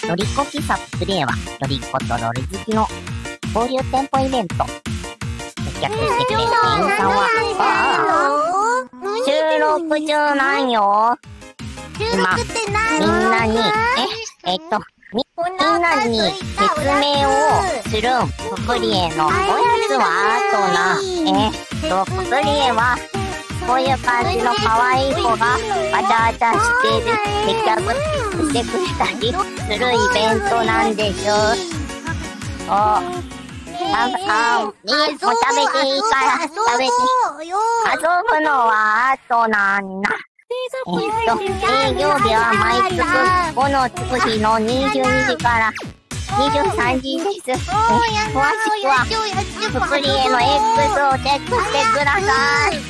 ロリコ喫茶プレイは、ロリコとロール好きの交流店舗イベント。接客してくれる店員さんは、収録中なんよ。今、みんなに、みんなに説明をするん。ププリエのおやつはププリエは、こういう感じの可愛い子がわちゃわちゃしてる、接客してくれたりするイベントなんでしょ。もう食べていいから、食べて。遊ぶのは後なんだ。営業日は毎月5のつく日の22時から23時です。詳しくは、ププリエの X をチェックしてください。